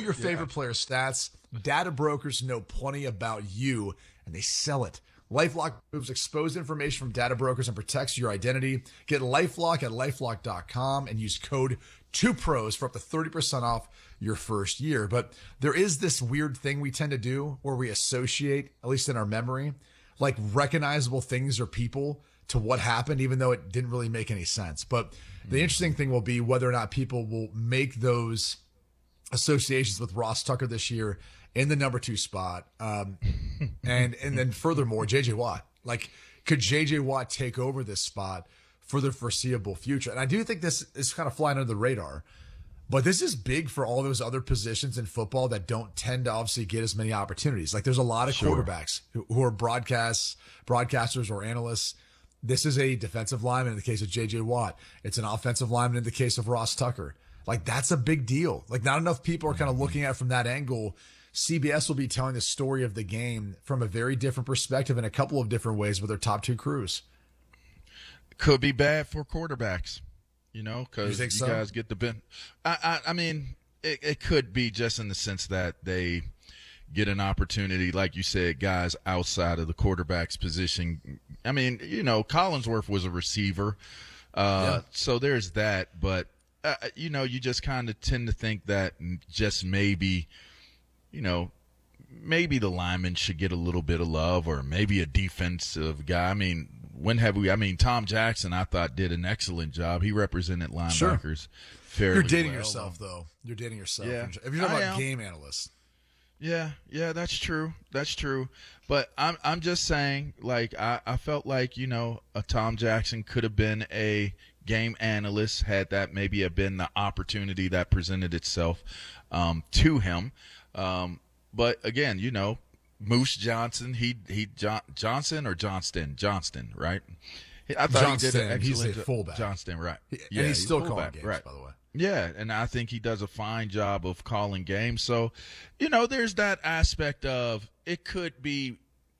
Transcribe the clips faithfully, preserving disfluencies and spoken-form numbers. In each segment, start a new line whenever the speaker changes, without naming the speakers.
your favorite yeah. players' stats. Data brokers know plenty about you, and they sell it. LifeLock moves exposed information from data brokers and protects your identity. Get LifeLock at LifeLock dot com and use code two pros for up to thirty percent off your first year. But there is this weird thing we tend to do where we associate, at least in our memory, like recognizable things or people to what happened, even though it didn't really make any sense. But the interesting thing will be whether or not people will make those associations with Ross Tucker this year in the number two spot. Um, and and then furthermore, J J Watt. Like, could J J Watt take over this spot for the foreseeable future? And I do think this is kind of flying under the radar. But this is big for all those other positions in football that don't tend to obviously get as many opportunities. Like, there's a lot of sure. quarterbacks who, who are broadcasts, broadcasters or analysts. This is a defensive lineman in the case of J J Watt. It's an offensive lineman in the case of Ross Tucker. Like, that's a big deal. Like, not enough people are kind of looking at it from that angle. C B S will be telling the story of the game from a very different perspective in a couple of different ways with their top two crews.
Could be bad for quarterbacks, you know, because you, you so? guys get the ben. I, I, I mean, it, it could be just in the sense that they get an opportunity, like you said, guys outside of the quarterback's position. I mean, you know, Collinsworth was a receiver, uh, yeah. so there's that. But, uh, you know, you just kind of tend to think that just maybe – you know, maybe the lineman should get a little bit of love, or maybe a defensive guy. I mean, when have we – I mean, Tom Jackson, I thought, did an excellent job. He represented linebackers
sure.
fairly
You're dating
well.
yourself, though. You're dating yourself.
Yeah.
If you're talking
I
about
am.
game analysts.
Yeah, yeah, that's true. That's true. But I'm I'm just saying, like, I, I felt like, you know, a Tom Jackson could have been a game analyst had that maybe have been the opportunity that presented itself um, to him. Um, but again, you know, Moose Johnson, he, he, John, Johnson or Johnston, Johnston, right? I thought
Johnston,
he did an excellent
he's a fullback.
Johnston, right.
He,
yeah,
and he's, he's still
fullback,
calling games,
right.
by the way.
Yeah, and I think he does a fine job of calling games. So, you know, there's that aspect of it could be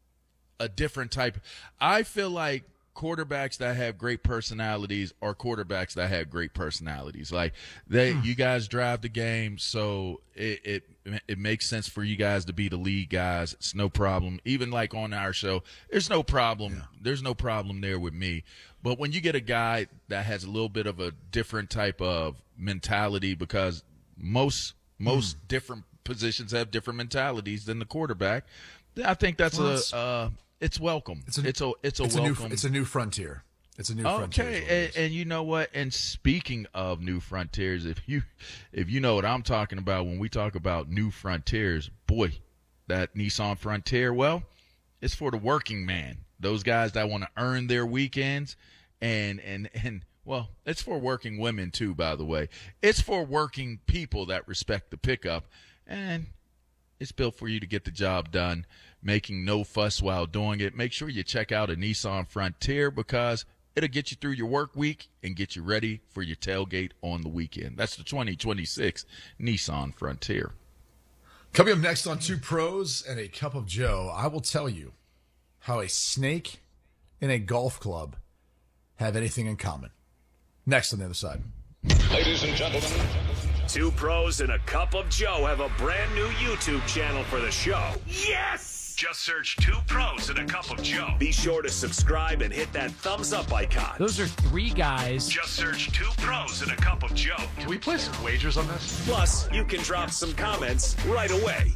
a different type. I feel like quarterbacks that have great personalities are quarterbacks that have great personalities. Like, they, hmm. you guys drive the game, so it, it it makes sense for you guys to be the lead guys. It's no problem. Even like on our show, there's no problem. Yeah. There's no problem there with me. But when you get a guy that has a little bit of a different type of mentality, because most most hmm. different positions have different mentalities than the quarterback, I think that's well, a uh, it's welcome. It's a it's a, it's a
it's
welcome.
A new, it's a new frontier. It's a new
okay.
frontier.
Okay, and, and you know what? And speaking of new frontiers, if you if you know what I'm talking about when we talk about new frontiers, boy, that Nissan Frontier, well, it's for the working man. Those guys that want to earn their weekends, and and and well, it's for working women too, by the way. It's for working people that respect the pickup, and it's built for you to get the job done, making no fuss while doing it. Make sure you check out a Nissan Frontier, because it'll get you through your work week and get you ready for your tailgate on the weekend. That's the twenty twenty-six Nissan Frontier.
Coming up next on Two Pros and a Cup of Joe, I will tell you how a snake and a golf club have anything in common. Next on the other side.
Ladies and gentlemen,
Two Pros and a Cup of Joe have a brand new YouTube channel for the show. Yes! Just search Two Pros and a Cup of Joe. Be sure to subscribe and hit that thumbs up icon.
Those are three guys.
Just search Two Pros and a Cup of Joe.
Can we place some wagers on this?
Plus, you can drop some comments right away.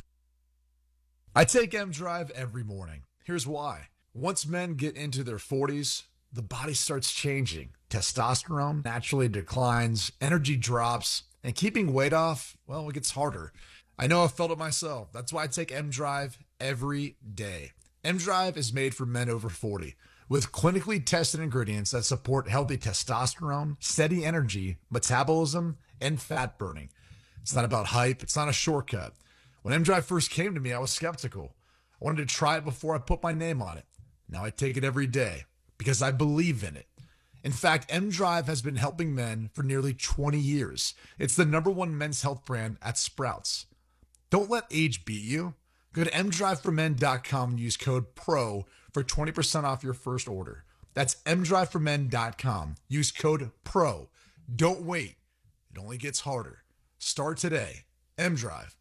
I take M Drive every morning. Here's why. Once men get into their forties, the body starts changing. Testosterone naturally declines, energy drops, and keeping weight off, well, it gets harder. I know I've felt it myself. That's why I take M Drive every day. M Drive is made for men over forty with clinically tested ingredients that support healthy testosterone, steady energy, metabolism, and fat burning. It's not about hype. It's not a shortcut. When M Drive first came to me, I was skeptical. I wanted to try it before I put my name on it. Now I take it every day because I believe in it. In fact, M Drive has been helping men for nearly twenty years. It's the number one men's health brand at Sprouts. Don't let age beat you. Go to m drive for men dot com and use code PRO for twenty percent off your first order. That's m drive for men dot com. Use code PRO. Don't wait. It only gets harder. Start today. M Drive.